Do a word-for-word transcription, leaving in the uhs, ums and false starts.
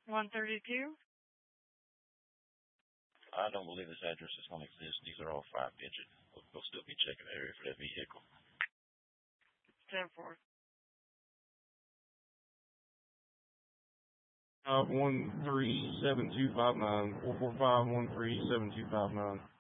one thirty-two. I don't believe this address is going to exist. These are all five digit. We'll, we'll still be checking the area for that vehicle. ten four. Uh, one three seven two five nine four four five one three seven two five nine.